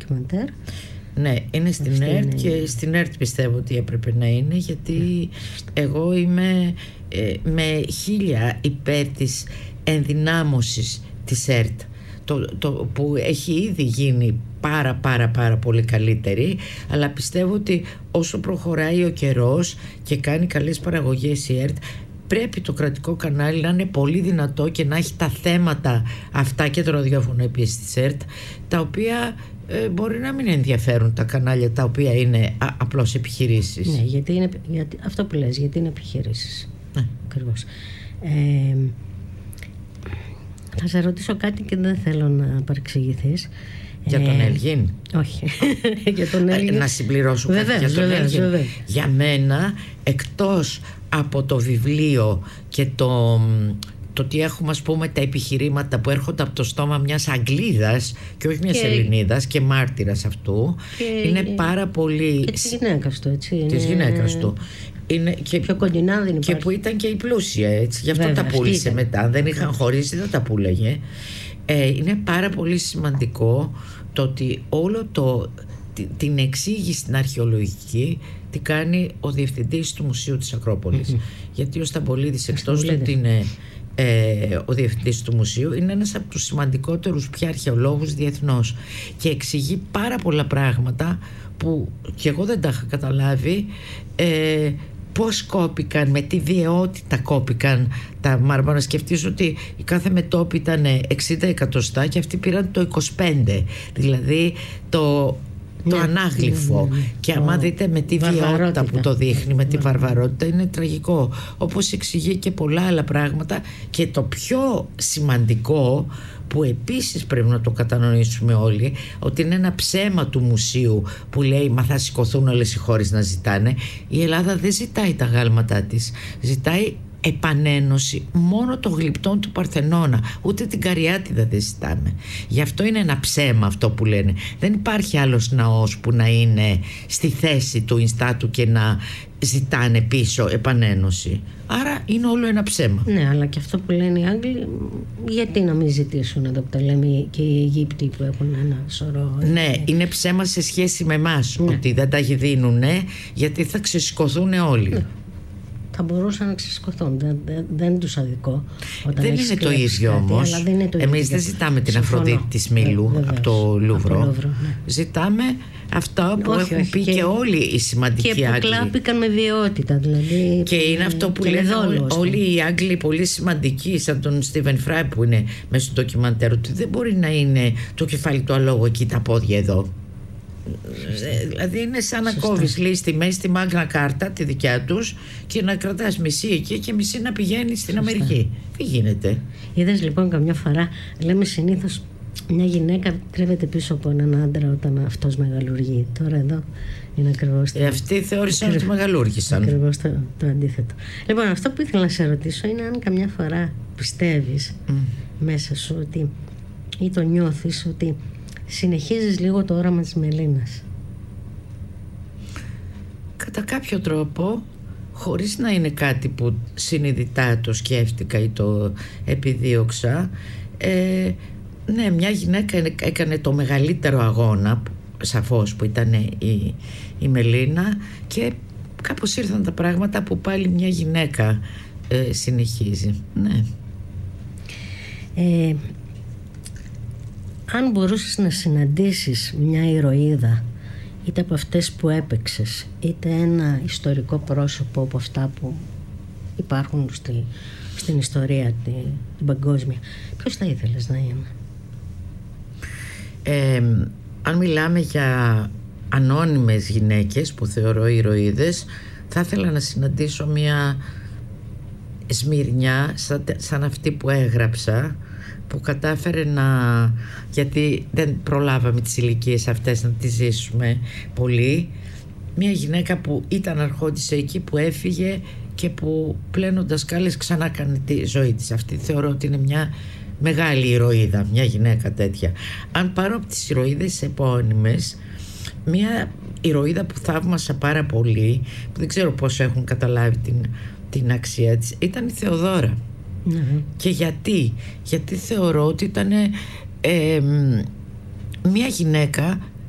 ντοκιμαντέρ. Ναι, είναι στην ΕΡΤ και στην ΕΡΤ πιστεύω ότι έπρεπε να είναι, γιατί εγώ είμαι με 1000 υπέρ της ενδυνάμωσης της ΕΡΤ, που έχει ήδη γίνει πάρα πολύ καλύτερη, αλλά πιστεύω ότι όσο προχωράει ο καιρός και κάνει καλές παραγωγές η ΕΡΤ, πρέπει το κρατικό κανάλι να είναι πολύ δυνατό και να έχει τα θέματα αυτά, και το ραδιόφωνο επίσης της ΕΡΤ, τα οποία μπορεί να μην ενδιαφέρουν τα κανάλια τα οποία είναι απλώς επιχειρήσεις. Ναι, γιατί αυτό που λες, γιατί είναι επιχειρήσεις. Ναι. Ακριβώς. Θα σε ρωτήσω κάτι και δεν θέλω να παρεξηγηθείς. Για τον Έλγιν? Όχι. Για τον Έλγιν. Να συμπληρώσω κάτι για τον Έλγιν. Για μένα, εκτός από το βιβλίο και το ότι έχουμε, ας πούμε, τα επιχειρήματα που έρχονται από το στόμα μιας Αγγλίδας και όχι μιας Ελληνίδας και μάρτυρας αυτού, είναι πάρα πολύ... Και της γυναίκας του, έτσι. Της γυναίκας του. Είναι και πιο κοντινά δεν υπάρχει. Και που ήταν και η πλούσια, έτσι. Γι' αυτό βέβαια, τα πούλησε μετά. Δεν είχαν χωρίσει, δεν τα πούλεγε. Είναι πάρα πολύ σημαντικό το ότι όλο την εξήγηση στην αρχαιολογική τι κάνει ο διευθυντής του Μουσείου της Ακρόπολης. Γιατί ο Σταμπολίδης, εκτός ότι είναι ο διευθυντής του μουσείου, είναι ένας από τους σημαντικότερους πια αρχαιολόγους διεθνώς και εξηγεί πάρα πολλά πράγματα που και εγώ δεν τα είχα καταλάβει, πώς κόπηκαν, με τι βιαιότητα κόπηκαν τα μάρμαρα. Σκεφτείς ότι η κάθε μετώπη ήταν 60 εκατοστά και αυτοί πήραν το 25, δηλαδή το ανάγλυφο. Και άμα δείτε με τη βιαιότητα που το δείχνει, με τη βαρβαρότητα, είναι τραγικό. Όπως εξηγεί και πολλά άλλα πράγματα, και το πιο σημαντικό που επίσης πρέπει να το κατανοήσουμε όλοι, ότι είναι ένα ψέμα του μουσείου που λέει «Μα θα σηκωθούν όλες οι χώρες να ζητάνε». Η Ελλάδα δεν ζητάει τα γάλματά της, ζητάει επανένωση μόνο των γλυπτών του Παρθενώνα, ούτε την Καριάτιδα δεν ζητάμε. Γι' αυτό είναι ένα ψέμα αυτό που λένε. Δεν υπάρχει άλλος ναός που να είναι στη θέση του Ινστάτου και να ζητάνε πίσω επανένωση. Άρα είναι όλο ένα ψέμα. Ναι, αλλά και αυτό που λένε οι Άγγλοι, γιατί να μην ζητήσουν εδώ που τα λέμε και οι Αιγύπτιοι που έχουν ένα σωρό. Ναι, είναι ψέμα σε σχέση με εμάς, ότι δεν τα δίνουνε, γιατί θα ξεσηκωθούν όλοι. Ναι. Θα μπορούσαν να ξεσηκωθούν. Δεν τους αδικό. Δεν είναι το ίδιο όμως. Εμείς δεν ζητάμε την Αφροδίτη της Μήλου από το Λούβρο. Ζητάμε αυτά που έχουν πει και όλοι οι σημαντικοί Άγγλοι. Και που κλάπηκαν με βιαιότητα. Δηλαδή, και είναι αυτό που λένε όλοι οι Άγγλοι πολύ σημαντικοί, σαν τον Στίβεν Φράι που είναι μέσα στο ντοκιμαντέρ, ότι δεν μπορεί να είναι το κεφάλι του αλόγου εκεί, τα πόδια εδώ. Δηλαδή είναι σαν να κόβεις, λέει, στη μέση τη Μάγνα Κάρτα τη δικιά τους και να κρατάς μισή εκεί και μισή να πηγαίνει στην Αμερική. Τι γίνεται? Είδες λοιπόν, καμιά φορά λέμε συνήθως μια γυναίκα κρύβεται πίσω από έναν άντρα όταν αυτός μεγαλουργεί. Τώρα εδώ είναι ακριβώς αυτοί θεώρησαν ότι μεγαλούργησαν. Ακριβώς το αντίθετο. Λοιπόν, αυτό που ήθελα να σε ρωτήσω είναι αν καμιά φορά πιστεύεις μέσα σου ότι, ή το νιώθεις ότι συνεχίζεις λίγο το όραμα της Μελίνας? Κατά κάποιο τρόπο, χωρίς να είναι κάτι που συνειδητά το σκέφτηκα ή το επιδίωξα, ναι, μια γυναίκα έκανε το μεγαλύτερο αγώνα, σαφώς, που ήταν η Μελίνα, και κάπως ήρθαν τα πράγματα που πάλι μια γυναίκα συνεχίζει. Ναι. Αν μπορούσες να συναντήσεις μια ηρωίδα, είτε από αυτές που έπαιξες, είτε ένα ιστορικό πρόσωπο από αυτά που υπάρχουν στην ιστορία την παγκόσμια, ποιος θα ήθελες να είναι? Αν μιλάμε για ανώνυμες γυναίκες που θεωρώ ηρωίδες, θα ήθελα να συναντήσω μια Σμυρνιά σαν αυτή που έγραψα, που κατάφερε γιατί δεν προλάβαμε τις ηλικίες αυτές να τις ζήσουμε πολύ, μια γυναίκα που ήταν αρχόντισσα εκεί, που έφυγε και που πλένοντας σκάλες ξανά κάνει τη ζωή της. Αυτή θεωρώ ότι είναι μια μεγάλη ηρωίδα, μια γυναίκα τέτοια. Αν πάρω από τις ηρωίδες επώνυμες, μια ηρωίδα που θαύμασα πάρα πολύ, που δεν ξέρω πώς έχουν καταλάβει την αξία της, ήταν η Θεοδόρα. Και γιατί θεωρώ ότι ήταν μια γυναίκα